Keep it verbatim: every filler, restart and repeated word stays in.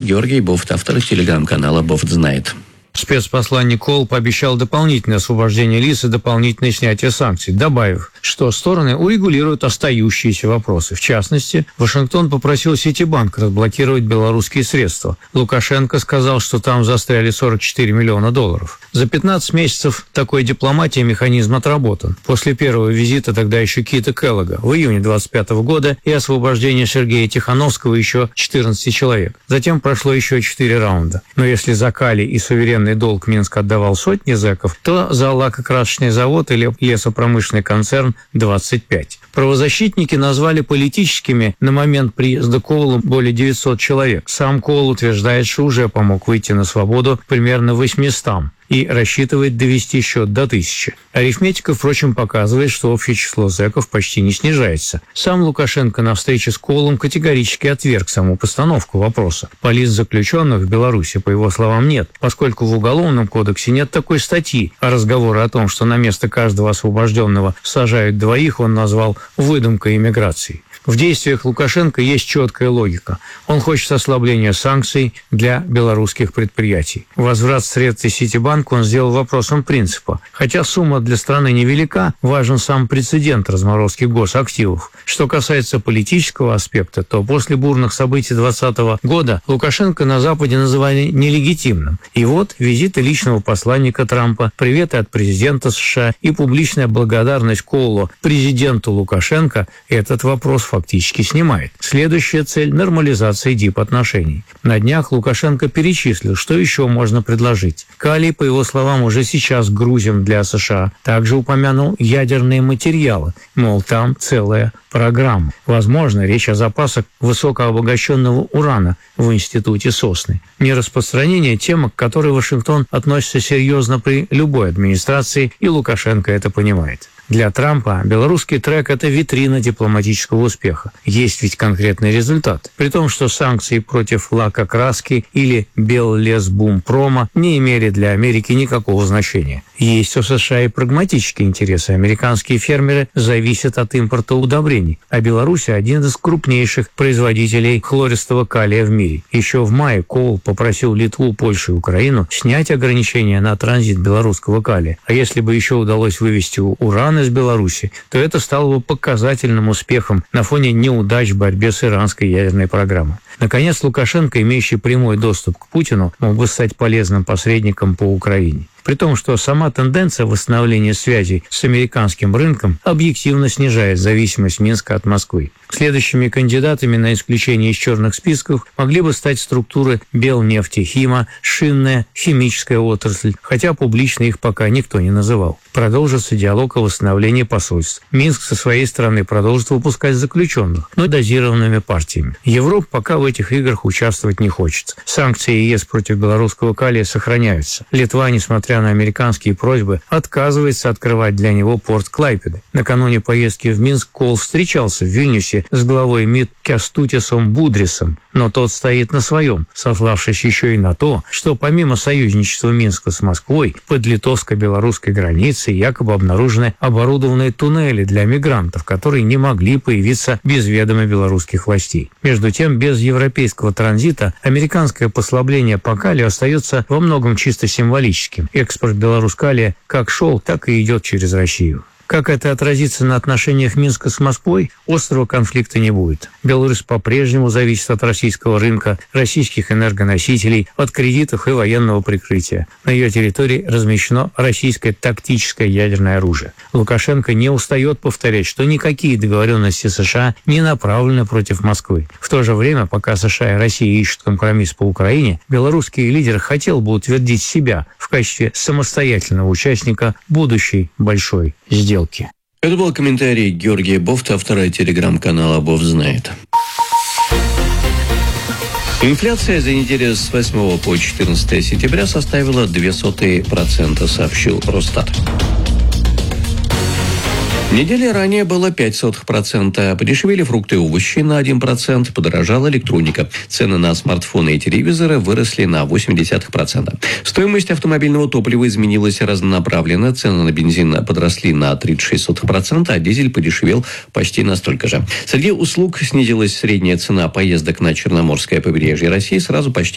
Георгий Бофт, автор телеграм-канала «Бофт знает». Спецпосланник Коул пообещал дополнительное освобождение лиц и дополнительное снятие санкций, добавив, что стороны урегулируют остающиеся вопросы. В частности, Вашингтон попросил Ситибанк разблокировать белорусские средства. Лукашенко сказал, что там застряли сорок четыре миллиона долларов. За пятнадцать месяцев такой дипломатии механизм отработан. После первого визита тогда еще Кита Келлога в июне двадцать пятого года и освобождения Сергея Тихановского еще четырнадцати человек. Затем прошло еще четыре раунда. Но если за кали и суверенный долг Минск отдавал сотни зэков, то за лакокрасочный завод или лесопромышленный концерн двадцать пять. Правозащитники назвали политическими на момент приезда Коула более девятисот человек. Сам Коул утверждает, что уже помог выйти на свободу примерно восьмистам и рассчитывает довести счет до тысячи. Арифметика, впрочем, показывает, что общее число зэков почти не снижается. Сам Лукашенко на встрече с Коулом категорически отверг саму постановку вопроса. Политзаключенных в Беларуси, по его словам, нет, поскольку в Уголовном кодексе нет такой статьи, а разговоры о том, что на место каждого освобожденного сажают двоих, он назвал выдумкой иммиграции. В действиях Лукашенко есть четкая логика. Он хочет ослабления санкций для белорусских предприятий. Возврат средств из Ситибанка он сделал вопросом принципа. Хотя сумма для страны невелика, важен сам прецедент разморозки госактивов. Что касается политического аспекта, то после бурных событий двадцатого года Лукашенко на Западе называли нелегитимным. И вот визиты личного посланника Трампа, приветы от президента США и публичная благодарность Коулу президенту Лукашенко этот вопрос фактически снимает. Следующая цель – нормализация дипотношений. На днях Лукашенко перечислил, что еще можно предложить. Калий, по его словам, уже сейчас грузим для США. Также упомянул ядерные материалы, мол, там целая программа. Возможно, речь о запасах высокообогащенного урана в институте Сосны. Нераспространение – тема, к которой Вашингтон относится серьезно при любой администрации, и Лукашенко это понимает. Для Трампа белорусский трек – это витрина дипломатического успеха. Есть ведь конкретный результат. При том, что санкции против лакокраски или Беллесбумпрома не имели для Америки никакого значения. Есть у США и прагматические интересы. Американские фермеры зависят от импорта удобрений, а Беларусь – один из крупнейших производителей хлористого калия в мире. Еще в мае Коул попросил Литву, Польшу и Украину снять ограничения на транзит белорусского калия. А если бы еще удалось вывести уран из Беларуси, то это стало бы показательным успехом на фоне неудач в борьбе с иранской ядерной программой. Наконец, Лукашенко, имеющий прямой доступ к Путину, мог бы стать полезным посредником по Украине. При том, что сама тенденция восстановления связей с американским рынком объективно снижает зависимость Минска от Москвы. Следующими кандидатами на исключение из черных списков могли бы стать структуры Белнефтехима, шинная, химическая отрасль, хотя публично их пока никто не называл. Продолжится диалог о восстановлении посольств. Минск со своей стороны продолжит выпускать заключенных, но дозированными партиями. Европа пока в этих играх участвовать не хочет. Санкции ЕС против белорусского калия сохраняются. Литва, несмотря на американские просьбы, отказывается открывать для него порт Клайпеды. Накануне поездки в Минск Коул встречался в Вильнюсе с главой МИД Кястутисом Будрисом, но тот стоит на своем, сославшись еще и на то, что помимо союзничества Минска с Москвой, под литовско-белорусской границей якобы обнаружены оборудованные туннели для мигрантов, которые не могли появиться без ведома белорусских властей. Между тем, без европейского транзита американское послабление по калию остается во многом чисто символическим. Экспорт белорускалия как шел, так и идет через Россию. Как это отразится на отношениях Минска с Москвой, острого конфликта не будет. Беларусь по-прежнему зависит от российского рынка, российских энергоносителей, от кредитов и военного прикрытия. На ее территории размещено российское тактическое ядерное оружие. Лукашенко не устает повторять, что никакие договоренности США не направлены против Москвы. В то же время, пока США и Россия ищут компромисс по Украине, белорусский лидер хотел бы утвердить себя в качестве самостоятельного участника будущей большой сделки. Это был комментарий Георгия Бофта, автора телеграм-канала «Бофт знает». Инфляция за неделю с восьмого по четырнадцатое сентября составила ноль целых две десятых процента, сообщил Росстат. Недели ранее было пять сотых процента. Подешевели фрукты и овощи на один процент, подорожала электроника. Цены на смартфоны и телевизоры выросли на восемь десятых процента. Стоимость автомобильного топлива изменилась разнонаправленно. Цены на бензин подросли на тридцать шесть сотых процента, а дизель подешевел почти настолько же. Среди услуг снизилась средняя цена поездок на Черноморское побережье России сразу почти